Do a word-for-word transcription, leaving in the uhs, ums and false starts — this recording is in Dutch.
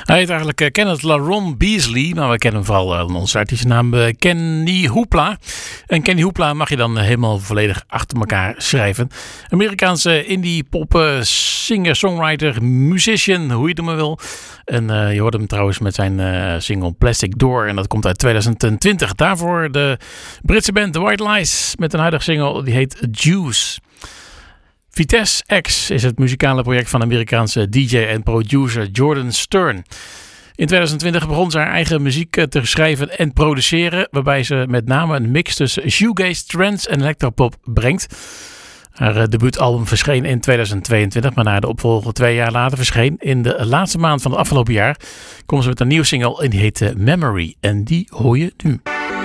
Hij heet eigenlijk uh, Kenneth LaRon Beasley, maar we kennen hem vooral uh, onze artiestennaam uh, Kenny Hoopla. En Kenny Hoopla mag je dan uh, helemaal volledig achter elkaar schrijven. Amerikaanse indie pop uh, singer, songwriter, musician, hoe je het maar wil. En uh, je hoort hem trouwens met zijn uh, single Plastic Door en dat komt uit twintig twintig. Daarvoor de Britse band The White Lies met een huidige single die heet Juice. Vitesse X is het muzikale project van Amerikaanse D J en producer Jordan Stern. In twintig twintig begon ze haar eigen muziek te schrijven en produceren, waarbij ze met name een mix tussen shoegaze, trance en electropop brengt. Haar debuutalbum verscheen in twintig tweeëntwintig, maar na de opvolger twee jaar later verscheen in de laatste maand van het afgelopen jaar, komt ze met een nieuwe single en die heet Memory en die hoor je nu.